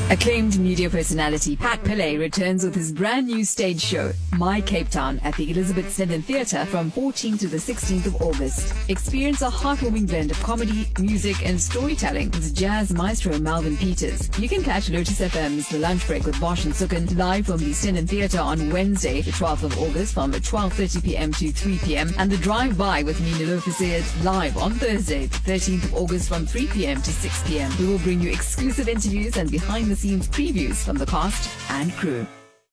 Acclaimed media personality Pat Pillay returns with his brand new stage show, My Cape Town, at the Elizabeth Sneddon Theatre from 14th to the 16th of August. Experience a heartwarming blend of comedy, music and storytelling with jazz maestro Malvin Peters. You can catch Lotus FM's The Lunch Break with Bosch and Sukken live from the Sneddon Theatre on Wednesday, the 12th of August from 12:30 p.m. to 3 p.m. and The Drive-By with Nina Lofazid live on Thursday, the 13th of August from 3 p.m. to 6 p.m. We will bring you exclusive interviews and behind-the-scenes previews from the cast and crew.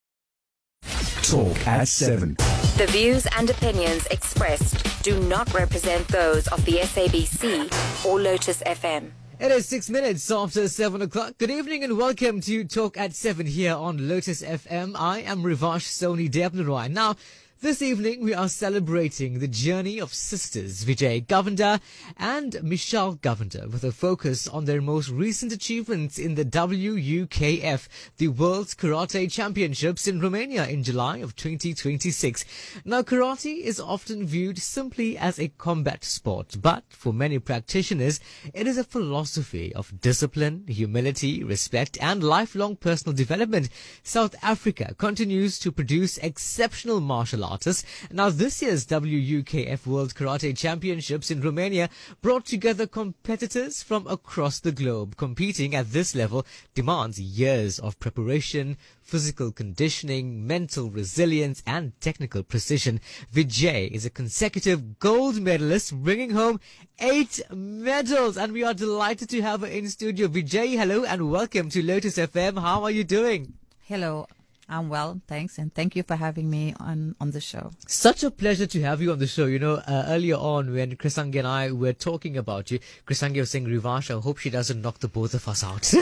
Talk at 7. The views and opinions expressed do not represent those of the SABC or Lotus FM. It is 6 minutes after 7 o'clock. Good evening and welcome to Talk at 7 here on Lotus FM. I am Rivash Soni Devnaroy. Now, this evening we are celebrating the journey of sisters Vijay Govender and Michelle Govender with a focus on their most recent achievements in the WUKF, the World Karate Championships in Romania in July of 2026. Now, karate is often viewed simply as a combat sport, but for many practitioners, it is a philosophy of discipline, humility, respect, and lifelong personal development. South Africa continues to produce exceptional martial artists. Now, this year's WUKF World Karate Championships in Romania brought together competitors from across the globe. Competing at this level demands years of preparation, physical conditioning, mental resilience, and technical precision. Vijay is a consecutive gold medalist, bringing home 8 medals, and we are delighted to have her in studio. Vijay, hello and welcome to Lotus FM. How are you doing? Hello. I'm well, thanks, and thank you for having me on the show. Such a pleasure to have you on the show. You know, earlier on when Krisangi and I were talking about you, Krisangi was saying, Rivash, I hope she doesn't knock the both of us out.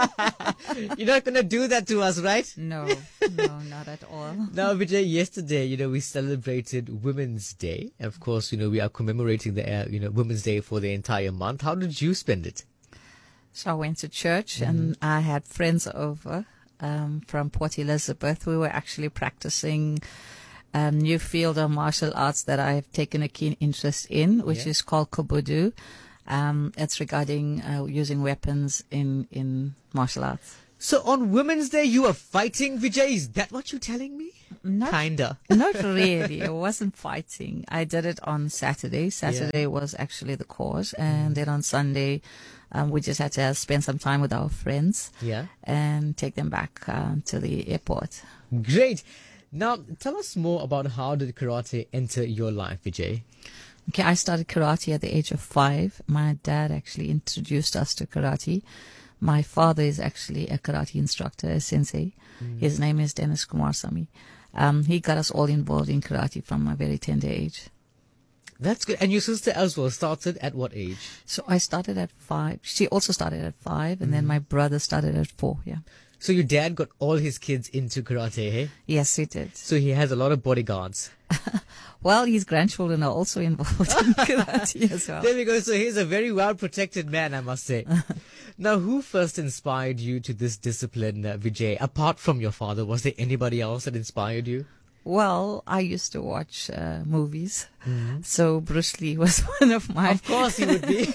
You're not going to do that to us, right? No, not at all. Now, Vijay, yesterday, we celebrated Women's Day. Of course, we are commemorating the, Women's Day for the entire month. How did you spend it? So I went to church and I had friends over. From Port Elizabeth. We were actually practicing a new field of martial arts that I have taken a keen interest in, which is called Kobudu. It's regarding using weapons in martial arts. So on Women's Day, you were fighting, Vijay? Is that what you're telling me? Kinda. Not really. I wasn't fighting. I did it on Saturday. Saturday was actually the course. And then on Sunday, we just had to spend some time with our friends and take them back to the airport. Great. Now, tell us more about how did karate enter your life, Vijay? Okay, I started karate at the age of 5. My dad actually introduced us to karate. My father is actually a karate instructor, a sensei. His name is Dennis Kumarsamy. He got us all involved in karate from a very tender age. That's good. And your sister as well started at what age? So I started at 5. She also started at 5, and then my brother started at 4, So your dad got all his kids into karate, hey? Yes, he did. So he has a lot of bodyguards. Well, his grandchildren are also involved in karate as well. There we go. So he's a very well-protected man, I must say. Now, who first inspired you to this discipline, Vijay? Apart from your father, was there anybody else that inspired you? Well, I used to watch movies. So Bruce Lee was one of my... Of course he would be.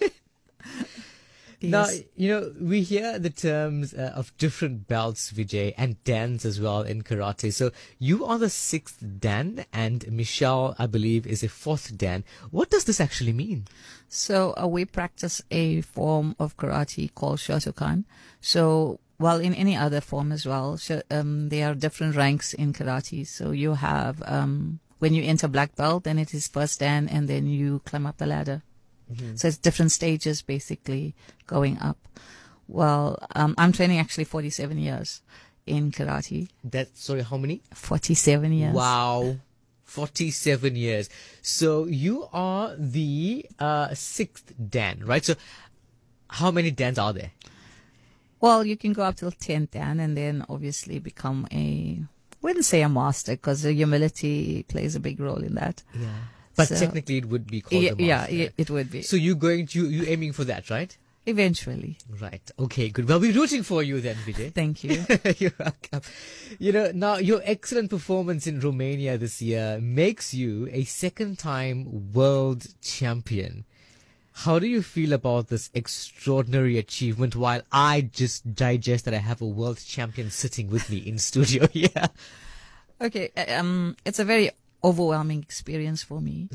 Yes. Now, we hear the terms of different belts, Vijay, and dans as well in karate. So you are the 6th dan, and Michelle, I believe, is a 4th dan. What does this actually mean? So we practice a form of karate called Shotokan. So, well, in any other form as well, there are different ranks in karate. So you have, when you enter black belt, then it is 1st dan, and then you climb up the ladder. So it's different stages basically going up. Well, I'm training actually 47 years in karate. Sorry, how many? 47 years. Wow. 47 years. So you are the 6th dan, right? So how many dans are there? Well, you can go up till 10th dan and then obviously become I wouldn't say a master because the humility plays a big role in that. Yeah. But so, technically it would be called a master. Yeah, it would be. So you're aiming for that, right? Eventually. Right. Okay, good. Well, we're rooting for you then, Vijay. Thank you. You're welcome. Now your excellent performance in Romania this year makes you a 2nd-time world champion. How do you feel about this extraordinary achievement while I just digest that I have a world champion sitting with me in studio here? Okay, it's a very overwhelming experience for me.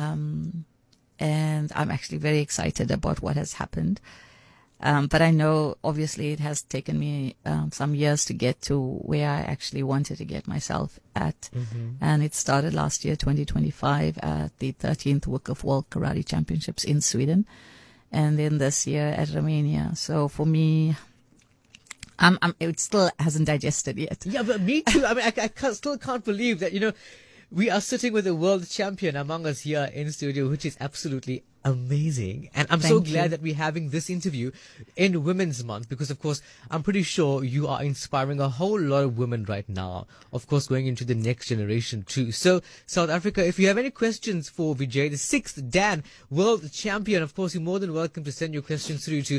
And I'm actually very excited about what has happened. But I know obviously it has taken me some years to get to where I actually wanted to get myself at. And it started last year, 2025, at the 13th Wicca World Karate Championships in Sweden. And then this year at Romania. So for me, it still hasn't digested yet. Yeah, but me too. I mean, I still can't believe that, we are sitting with a world champion among us here in studio, which is absolutely amazing. And I'm so glad that we're having this interview in Women's Month because, of course, I'm pretty sure you are inspiring a whole lot of women right now, of course, going into the next generation too. So, South Africa, if you have any questions for Vijay, the 6th Dan World Champion, of course, you're more than welcome to send your questions through to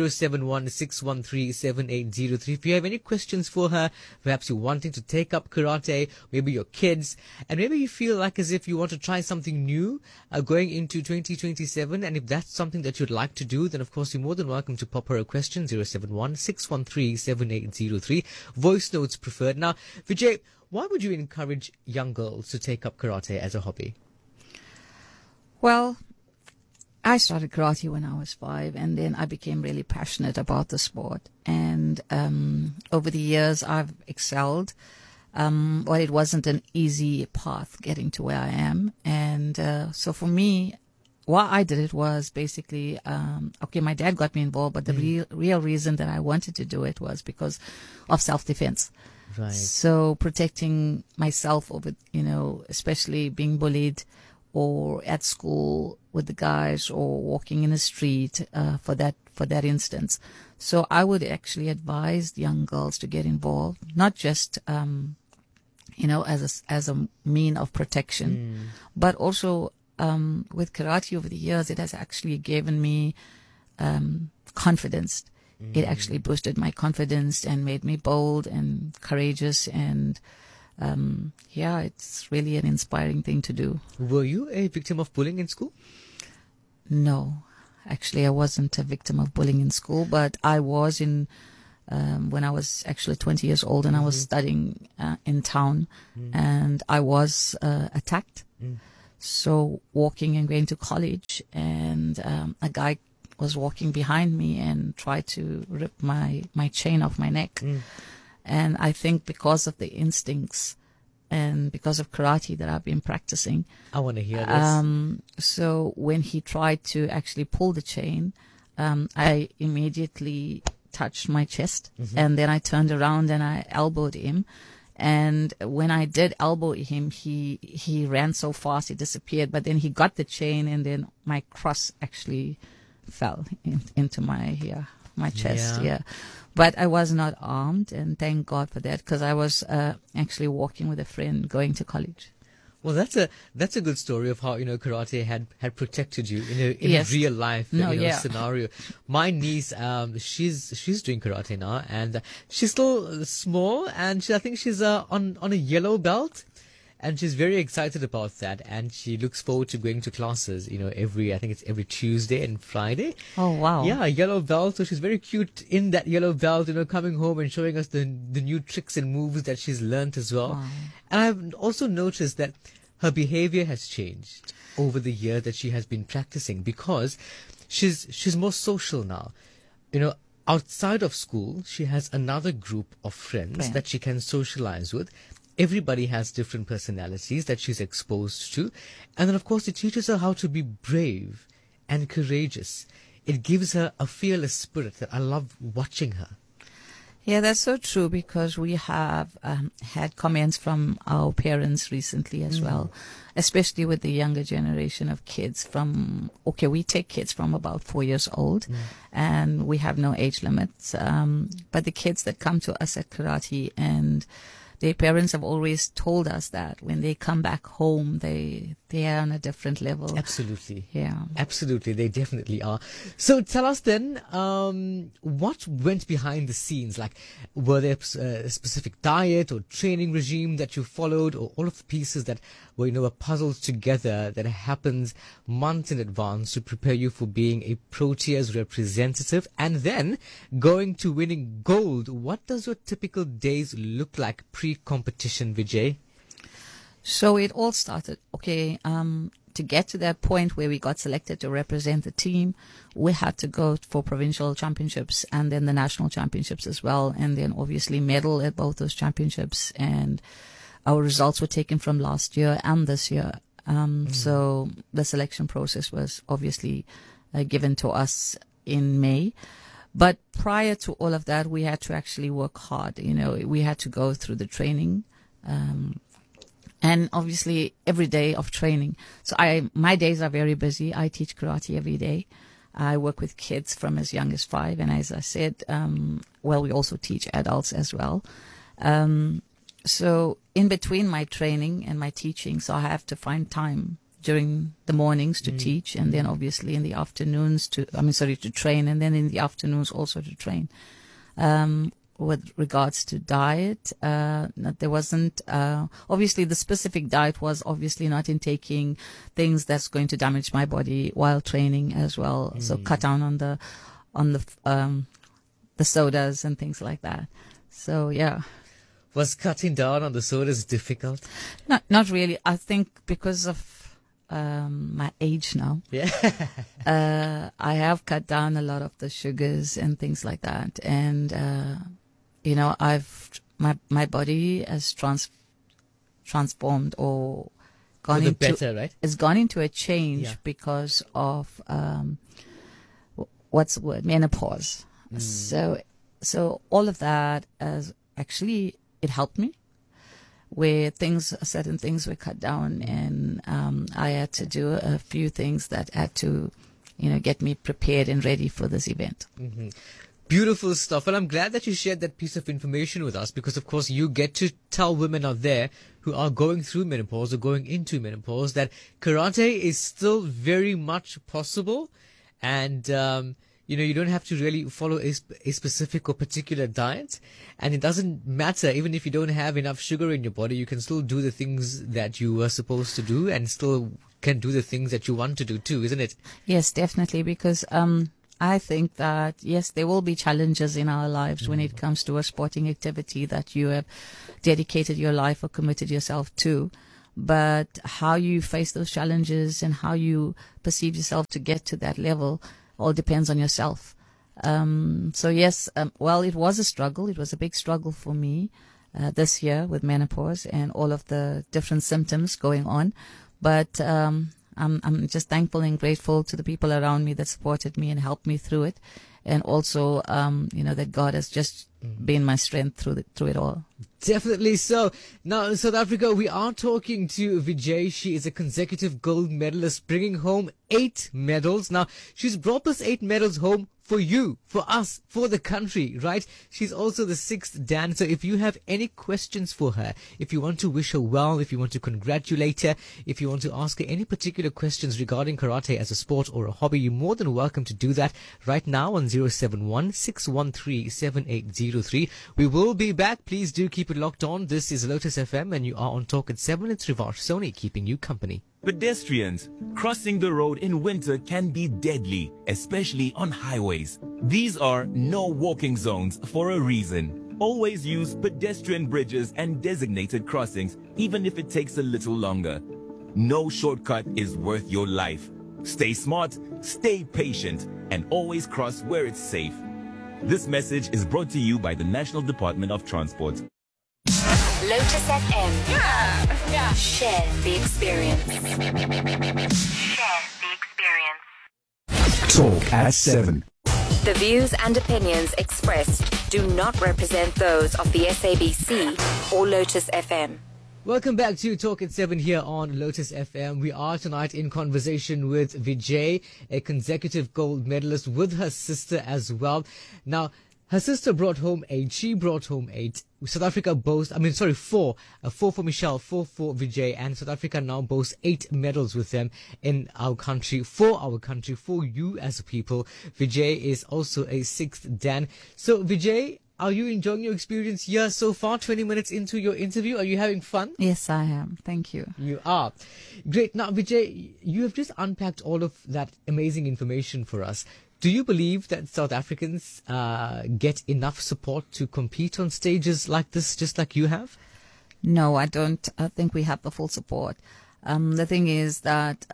071-613-7803. If you have any questions for her, perhaps you're wanting to take up karate, maybe your kids, and maybe you feel like as if you want to try something new going into 2027, and if that's something that you'd like to do, then of course you're more than welcome to pop her a question, 071-613-7803. Voice notes preferred. Now, Vijay, why would you encourage young girls to take up karate as a hobby? Well, I started karate when I was 5, and then I became really passionate about the sport. And over the years, I've excelled. Well, it wasn't an easy path getting to where I am. And so for me, why I did it was basically, my dad got me involved, but the real reason that I wanted to do it was because of self-defense. Right. So protecting myself over, especially being bullied or at school with the guys or walking in the street, for that instance. So I would actually advise young girls to get involved, not just, as a mean of protection, but also, with karate over the years, it has actually given me confidence. It actually boosted my confidence and made me bold and courageous. And it's really an inspiring thing to do. Were you a victim of bullying in school? No, actually, I wasn't a victim of bullying in school, but I was when I was actually 20 years old and I was studying in town, and I was attacked. So walking and going to college, and a guy was walking behind me and tried to rip my chain off my neck. And I think because of the instincts and because of karate that I've been practicing. I want to hear this. So when he tried to actually pull the chain, I immediately touched my chest, and then I turned around and I elbowed him. And when I did elbow him, he ran so fast, he disappeared. But then he got the chain, and then my cross actually fell into my chest. Yeah. But I was not armed, and thank God for that, because I was actually walking with a friend going to college. Well, that's a good story of how karate had protected you in Yes. real life scenario. My niece, she's doing karate now, and she's still small, and I think she's on a yellow belt, and she's very excited about that, and she looks forward to going to classes. I think it's every Tuesday and Friday. Oh wow! Yeah, a yellow belt. So she's very cute in that yellow belt. Coming home and showing us the new tricks and moves that she's learnt as well. Wow. And I've also noticed that her behavior has changed over the year that she has been practicing, because she's more social now. Outside of school, she has another group of friends that she can socialize with. Everybody has different personalities that she's exposed to. And then, of course, it teaches her how to be brave and courageous. It gives her a fearless spirit that I love watching her. Yeah, that's so true, because we have had comments from our parents recently as well, especially with the younger generation of kids we take kids from about 4 years old, and we have no age limits. But the kids that come to us at karate, and their parents have always told us that when they come back home, they they are on a different level. Absolutely. Yeah. Absolutely, they definitely are. So tell us then, what went behind the scenes? Like, were there a specific diet or training regime that you followed, or all of the pieces that were, were puzzled together that happens months in advance to prepare you for being a Proteas representative and then going to winning gold? What does your typical days look like pre-competition, Vijay? So it all started, to get to that point where we got selected to represent the team, we had to go for provincial championships and then the national championships as well. And then obviously medal at both those championships. And our results were taken from last year and this year. So the selection process was obviously given to us in May. But prior to all of that, we had to actually work hard. We had to go through the training. And obviously every day of training. So my days are very busy. I teach karate every day. I work with kids from as young as 5. And as I said, we also teach adults as well. So in between my training and my teaching, so I have to find time during the mornings to teach. And then obviously in the afternoons to train. And then in the afternoons also to train. With regards to diet, there wasn't, obviously the specific diet was obviously not in taking things that's going to damage my body while training as well. So cut down on the sodas and things like that. So yeah. Was cutting down on the sodas difficult? Not really. I think because of my age now. Yeah. I have cut down a lot of the sugars and things like that. And, my body has transformed or gone for the into better, right? It's gone into a change because of what's the word? Menopause. So all of that has actually it helped me. Where certain things were cut down, and I had to do a few things that had to, get me prepared and ready for this event. Mm-hmm. Beautiful stuff. And I'm glad that you shared that piece of information with us because, of course, you get to tell women out there who are going through menopause or going into menopause that karate is still very much possible. And, you don't have to really follow a specific or particular diet. And it doesn't matter. Even if you don't have enough sugar in your body, you can still do the things that you were supposed to do and still can do the things that you want to do too, isn't it? Yes, definitely. Because, I think that, yes, there will be challenges in our lives when it comes to a sporting activity that you have dedicated your life or committed yourself to. But how you face those challenges and how you perceive yourself to get to that level all depends on yourself. So yes, it was a struggle. It was a big struggle for me this year with menopause and all of the different symptoms going on. But I'm just thankful and grateful to the people around me that supported me and helped me through it. And also, that God has just been my strength through it all. Definitely so. Now, in South Africa, we are talking to Vijay. She is a consecutive gold medalist, bringing home 8 medals. Now, she's brought those 8 medals home for you, for us, for the country, right? She's also the 6th Dan. So if you have any questions for her, if you want to wish her well, if you want to congratulate her, if you want to ask her any particular questions regarding karate as a sport or a hobby, you're more than welcome to do that right now on 071-613-7803. We will be back. Please do keep it locked on. This is Lotus FM and you are on Talk at 7. It's Rivash Soni keeping you company. Pedestrians, crossing the road in winter can be deadly, especially on highways. These are no walking zones for a reason. Always use pedestrian bridges and designated crossings, even if it takes a little longer. No shortcut is worth your life. Stay smart, stay patient, and always cross where it's safe. This message is brought to you by the National Department of Transport. Lotus FM. Yeah. Share the experience. Share the experience. Talk at 7. The views and opinions expressed do not represent those of the SABC or Lotus FM. Welcome back to Talk at 7 here on Lotus FM. We are tonight in conversation with Vijay, a consecutive gold medalist with her sister as well. Now, Her sister brought home 8. She brought home 8. South Africa boasts, 4. 4 for Michelle, 4 for Vijay. And South Africa now boasts 8 medals with them in our country, for you as a people. Vijay is also a 6th Dan. So Vijay, are you enjoying your experience here so far, 20 minutes into your interview? Are you having fun? Yes, I am. Thank you. You are. Great. Now, Vijay, you have just unpacked all of that amazing information for us. Do you believe that South Africans get enough support to compete on stages like this, just like you have? No, I don't. I think we have the full support. The thing is that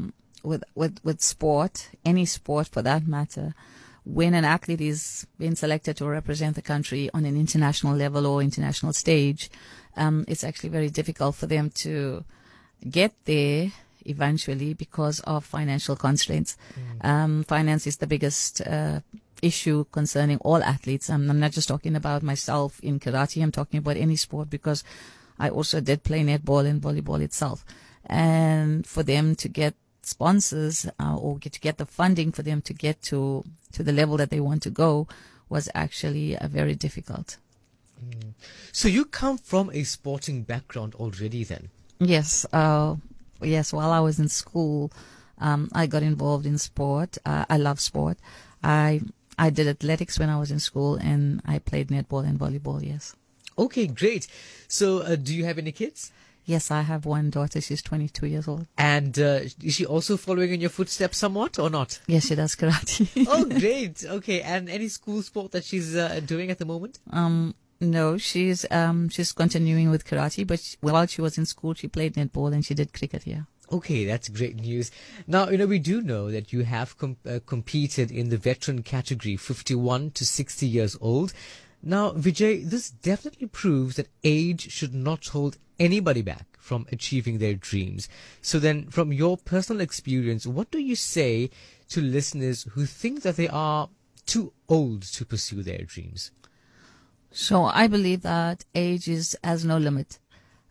with sport, any sport for that matter, when an athlete is being selected to represent the country on an international level or international stage, it's actually very difficult for them to get there eventually because of financial constraints. Finance is the biggest issue concerning all athletes. I'm not just talking about myself in karate. I'm talking about any sport because I also did play netball and volleyball itself. And for them to get sponsors or to get the funding for them to get to the level that they want to go was actually very difficult. So you come from a sporting background already then? Yes. Yes, while I was in school, I got involved in sport. I love sport. I did athletics when I was in school, and I played netball and volleyball, yes. Okay, great. So do you have any kids? Yes, I have one daughter. She's 22 years old. And is she also following in your footsteps somewhat or not? Yes, she does karate. Oh, great. Okay, and any school sport that she's doing at the moment? No, she's continuing with karate, but while she was in school, she played netball and she did cricket here. Okay, that's great news. Now, we do know that you have competed in the veteran category, 51 to 60 years old. Now, Vijay, this definitely proves that age should not hold anybody back from achieving their dreams. So then, from your personal experience, what do you say to listeners who think that they are too old to pursue their dreams? So I believe that age has no limit.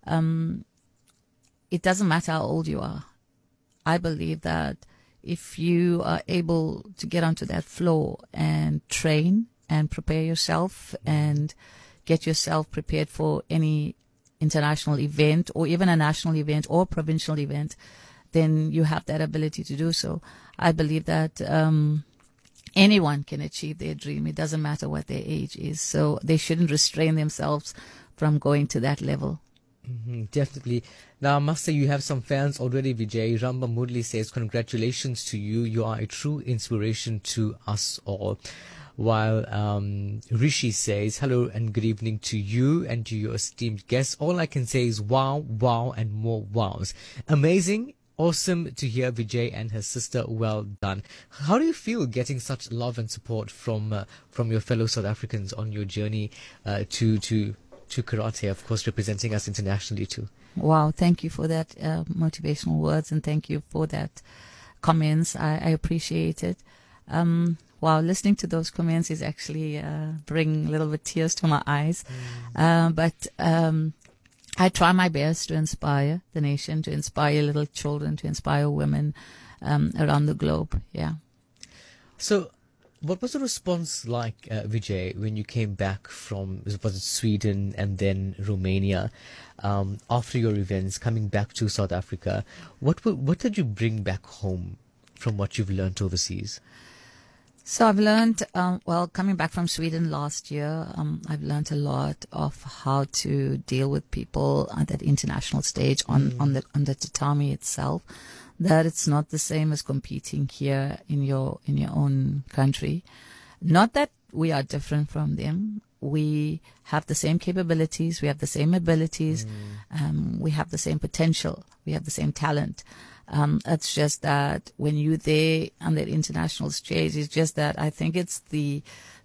It doesn't matter how old you are. I believe that if you are able to get onto that floor and train and prepare yourself and get yourself prepared for any international event or even a national event or provincial event, then you have that ability to do so. I believe that anyone can achieve their dream. It doesn't matter what their age is. So they shouldn't restrain themselves from going to that level. Definitely. Now, I must say you have some fans already, Vijay. Ramba Murli says, congratulations to you. You are a true inspiration to us all. While Rishi says, hello and good evening to you and to your esteemed guests. All I can say is wow, wow, and more wows. Amazing. Awesome to hear Vijay and her sister. Well done. How do you feel getting such love and support from your fellow South Africans on your journey to karate, of course, representing us internationally too? Wow, thank you for that motivational words and thank you for that comments. I appreciate it. Wow, listening to those comments is actually bring a little bit tears to my eyes. But I try my best to inspire the nation, to inspire little children, to inspire women around the globe. Yeah. So, what was the response like, Vijay, when you came back from, was it Sweden and then Romania, after your events, coming back to South Africa? What did you bring back home from what you've learned overseas? So I've learned, coming back from Sweden last year, I've learned a lot of how to deal with people at that international stage on the tatami itself. That it's not the same as competing here in your own country. Not that we are different from them. We have the same capabilities. We have the same abilities. We have the same potential. We have the same talent. It's just that when you're there on that international stage, it's just that I think it's the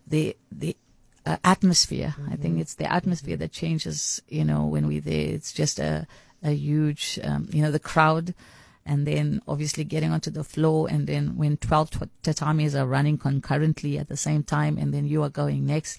atmosphere. I think it's the atmosphere that changes, when we're there. It's just a huge, the crowd. And then obviously getting onto the floor, and then when 12 tatamis are running concurrently at the same time, and then you are going next.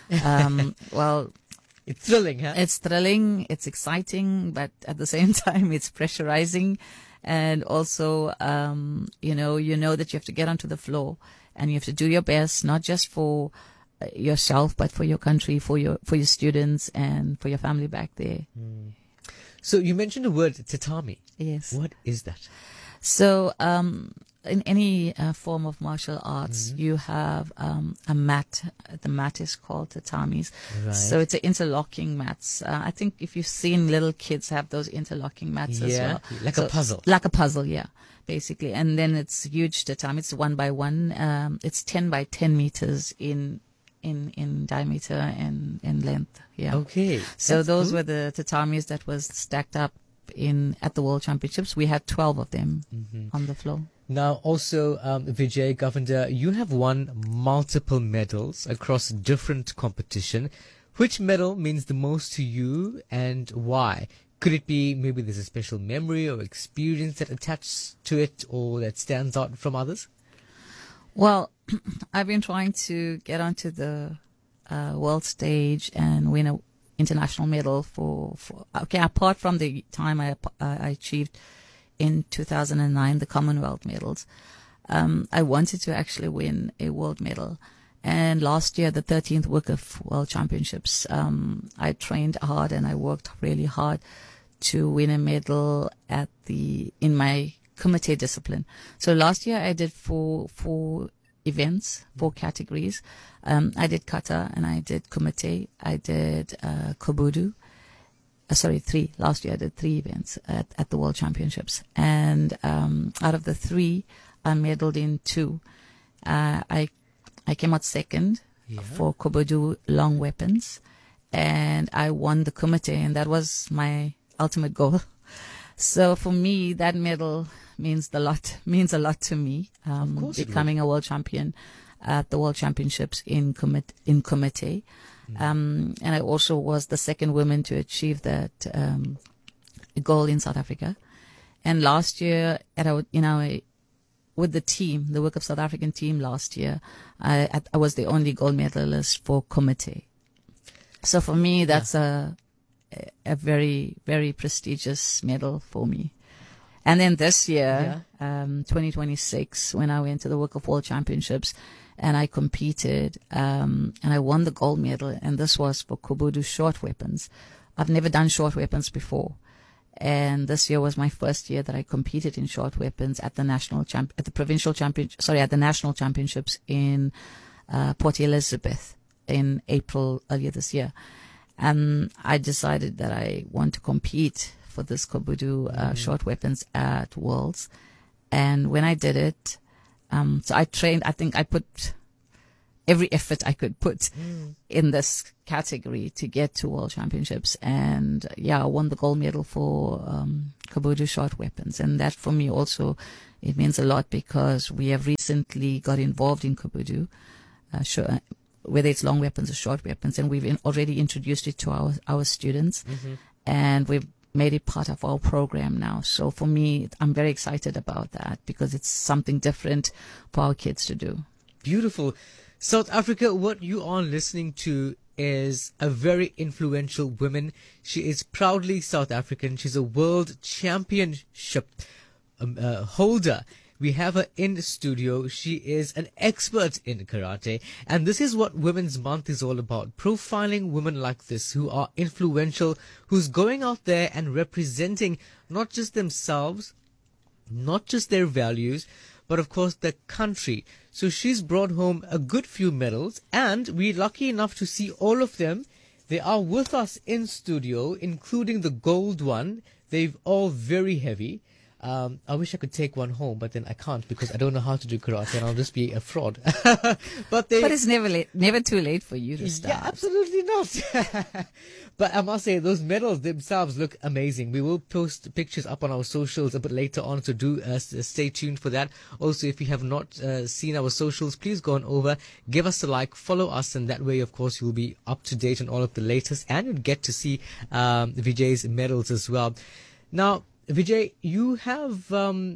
It's thrilling, huh? It's thrilling, it's exciting, but at the same time, it's pressurizing. And also, you know that you have to get onto the floor and you have to do your best, not just for yourself, but for your country, for your students, and for your family back there. So you mentioned the word tatami. Yes. What is that? So, in any form of martial arts, you have a mat. The mat is called tatamis. Right. So it's an interlocking mats. I think if you've seen little kids have those interlocking mats as well. Like a puzzle. Like a puzzle, yeah, basically. And then it's huge tatami. It's 1 by 1. It's 10 by 10 meters in diameter and in length. Yeah. Okay. So That's those cool. were the tatamis that was stacked up at the World Championships. We had 12 of them on the floor. Now, also, Vijay Govender, you have won multiple medals across different competition. Which medal means the most to you, and why? Could it be maybe there's a special memory or experience that attaches to it, or that stands out from others? Well, I've been trying to get onto the world stage and win an international medal for apart from the time I achieved in 2009 the Commonwealth medals. I wanted to actually win a world medal. And last year, the 13th WCAF World Championships, I trained hard and I worked really hard to win a medal in my kumite discipline. So last year I did four events, 4 categories. I did kata and I did kumite. I did kobudo. 3. Last year I did 3 events at the World Championships. And out of the 3, I medaled in 2. I came out second for kobudo long weapons. And I won the kumite, and that was my ultimate goal. So for me, that medal means a lot to me. Becoming a world champion at the World Championships in kumite. And I also was the second woman to achieve that goal in South Africa. And last year, with the team, the WCAF South African team last year, I was the only gold medalist for kumite. So for me, that's a very, very prestigious medal for me. And then this year, 2026, when I went to the WCAF World Championships, and I competed, and I won the gold medal, and this was for kobudo short weapons. I've never done short weapons before, and this year was my first year that I competed in short weapons at the national championships in Port Elizabeth in April earlier this year. And I decided that I want to compete for this kobudo short weapons at Worlds, and when I did it. So I trained, I think I put every effort I could put in this category to get to World Championships. And I won the gold medal for kobudo short weapons. And that for me also, it means a lot because we have recently got involved in kobudo, whether it's long weapons or short weapons. And we've already introduced it to our students. And we've made it part of our program now. So for me, I'm very excited about that because it's something different for our kids to do. Beautiful. South Africa, what you are listening to is a very influential woman. She is proudly South African. She's a world championship holder. We have her in the studio. She is an expert in karate. And this is what Women's Month is all about. Profiling women like this who are influential, who's going out there and representing not just themselves, not just their values, but of course the country. So she's brought home a good few medals, and we're lucky enough to see all of them. They are with us in studio, including the gold one. They're all very heavy. I wish I could take one home, but then I can't because I don't know how to do karate and I'll just be a fraud. But it's never too late for you to start. Yeah, absolutely not. But I must say, those medals themselves look amazing. We will post pictures up on our socials a bit later on, so do stay tuned for that. Also, if you have not seen our socials, please go on over, give us a like, follow us, and that way, of course, you'll be up to date on all of the latest, and you'll get to see Vijay's medals as well. Now, Vijay, you have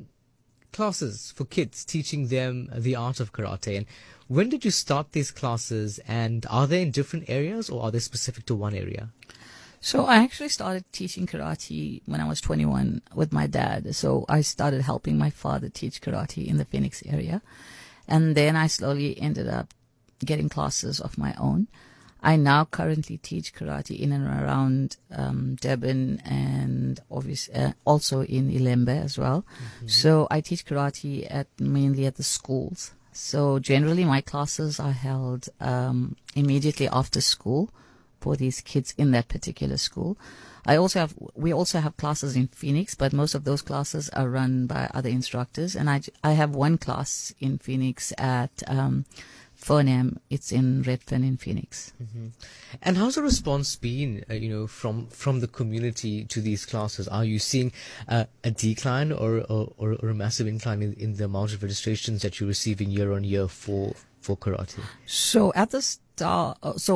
classes for kids, teaching them the art of karate. And when did you start these classes, and are they in different areas or are they specific to one area? So I actually started teaching karate when I was 21 with my dad. So I started helping my father teach karate in the Phoenix area. And then I slowly ended up getting classes of my own. I now currently teach karate in and around Durban and obviously also in Ilembe as well. So I teach karate mainly at the schools. So generally my classes are held immediately after school for these kids in that particular school. We also have classes in Phoenix, but most of those classes are run by other instructors. And I have one class in Phoenix at Fernham. It's in Redfern in Phoenix. And how's the response been, from the community to these classes? Are you seeing a decline or a massive incline in the amount of registrations that you're receiving year on year for karate? So at the start,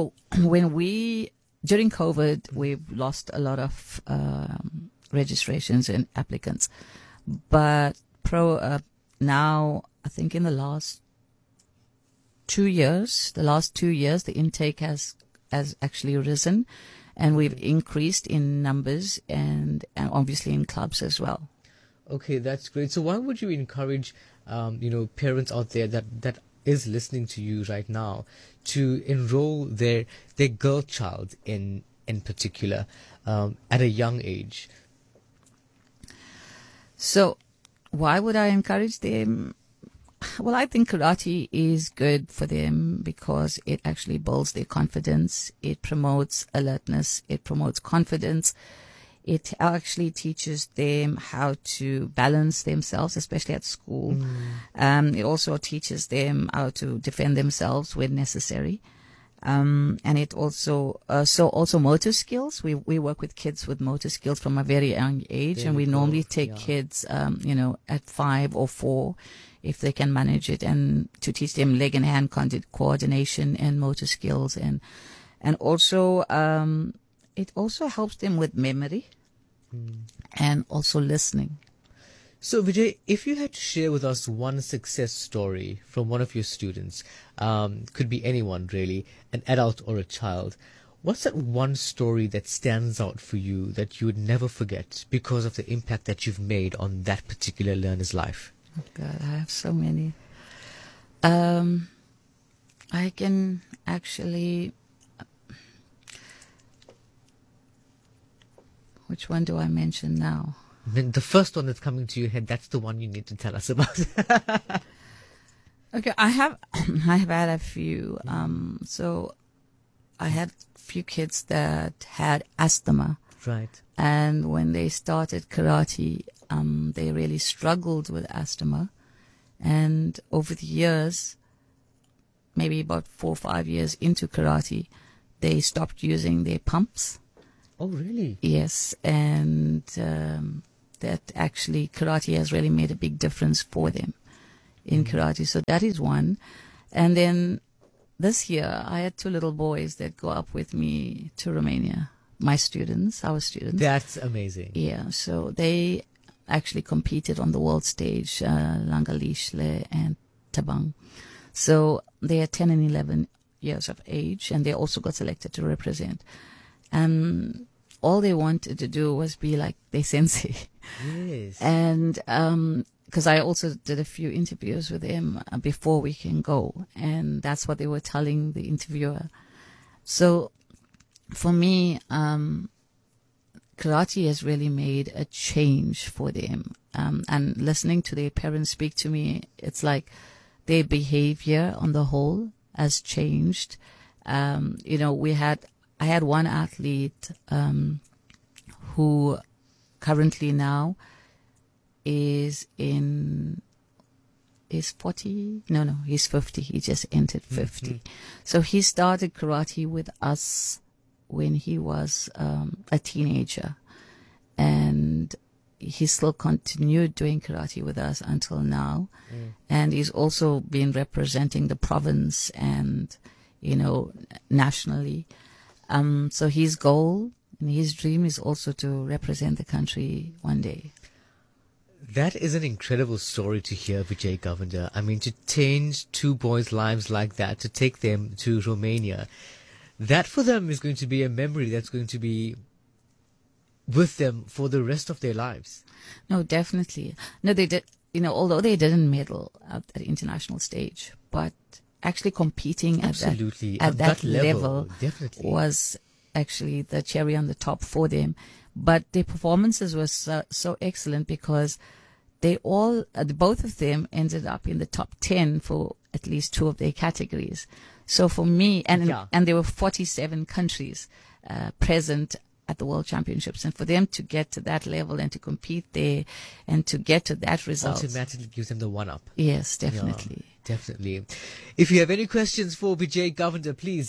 during COVID, we've lost a lot of registrations and applicants. But now, I think in the last 2 years, the intake has actually risen, and we've increased in numbers and obviously in clubs as well. Okay, that's great. So why would you encourage, parents out there that is listening to you right now to enroll their girl child in particular at a young age? So why would I encourage them? Well, I think karate is good for them because it actually builds their confidence. It promotes alertness. It promotes confidence. It actually teaches them how to balance themselves, especially at school. It also teaches them how to defend themselves when necessary. And it also motor skills. We work with kids with motor skills from a very young age, and we normally take kids, at 5 or 4, if they can manage it, and to teach them leg and hand coordination and motor skills, and also it also helps them with memory and also listening. So Vijay, if you had to share with us one success story from one of your students, could be anyone really, an adult or a child, what's that one story that stands out for you that you would never forget because of the impact that you've made on that particular learner's life? Oh God, I have so many. I can actually... Which one do I mention now? The first one that's coming to your head, that's the one you need to tell us about. Okay, I have had a few. So I had a few kids that had asthma. Right. And when they started karate, they really struggled with asthma. And over the years, maybe about 4 or 5 years into karate, they stopped using their pumps. Oh, really? Yes. And that actually karate has really made a big difference for them in karate. So that is one. And then this year, I had 2 little boys that go up with me to Romania. Our students. That's amazing. Yeah. So they actually competed on the world stage, Langalishle and Tabang. So they are 10 and 11 years of age, and they also got selected to represent. And all they wanted to do was be like their sensei. Yes. And because I also did a few interviews with them before we can go, and that's what they were telling the interviewer. So for me, karate has really made a change for them. And listening to their parents speak to me, it's like their behavior on the whole has changed. I had one athlete who currently now is 40. No, he's 50. He just entered 50. So he started karate with us when he was a teenager, and he still continued doing karate with us until now. And he's also been representing the province and, nationally. So his goal and his dream is also to represent the country one day. That is an incredible story to hear, Vijay Govender. I mean, to change 2 boys' lives like that, to take them to Romania, that for them is going to be a memory that's going to be with them for the rest of their lives. No, definitely. No, they did, although they didn't medal at the international stage, but actually competing Absolutely. at that level definitely. was actually the cherry on the top for them. But their performances were so excellent because they all, both of them ended up in the top 10 for at least 2 of their categories. So for me, and there were 47 countries present at the World Championships, and for them to get to that level and to compete there and to get to that result automatically gives them the one-up. Yes, definitely. Yeah, definitely. If you have any questions for Vijay Govender, please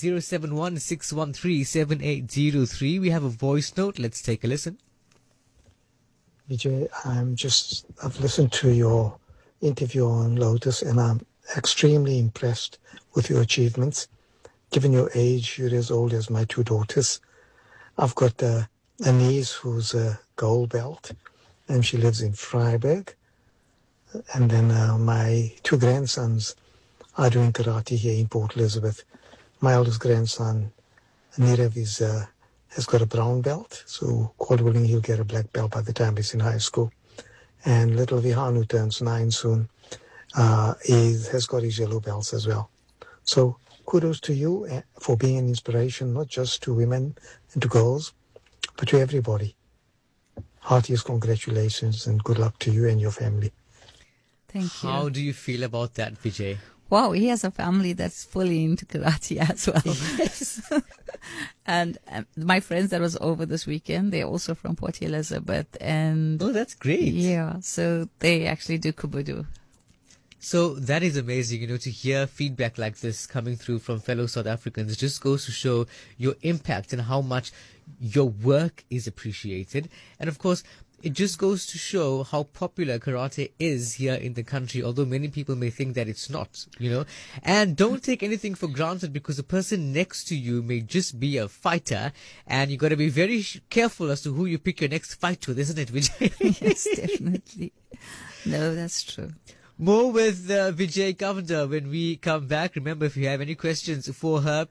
071-613-7803. We have a voice note. Let's take a listen. Vijay, I've listened to your interview on Lotus, and I'm extremely impressed with your achievements. Given your age, you're as old as my 2 daughters. I've got a niece who's a gold belt, and she lives in Freiburg. And then my 2 grandsons are doing karate here in Port Elizabeth. My eldest grandson, Nirav, has got a brown belt, so God willing, he'll get a black belt by the time he's in high school. And little Vihan, who turns 9 soon, has got his yellow belts as well. So kudos to you for being an inspiration, not just to women and to girls, but to everybody. Heartiest congratulations and good luck to you and your family. Thank you. How do you feel about that, Vijay? Wow, he has a family that's fully into karate as well. Yes. And my friends that was over this weekend, they're also from Port Elizabeth. And oh, that's great. Yeah, so they actually do Kubudu. So that is amazing, to hear feedback like this coming through from fellow South Africans. It just goes to show your impact and how much your work is appreciated. And of course, it just goes to show how popular karate is here in the country, although many people may think that it's not, And don't take anything for granted, because the person next to you may just be a fighter, and you got to be very careful as to who you pick your next fight with, isn't it, Vijay? Yes, definitely. No, that's true. More with Vijay Govender when we come back. Remember, if you have any questions for her,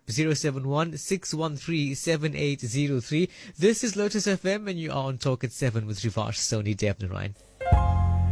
071-613-7803. This is Lotus FM, and you are on Talk at 7 with Rivash Soni Devnarine.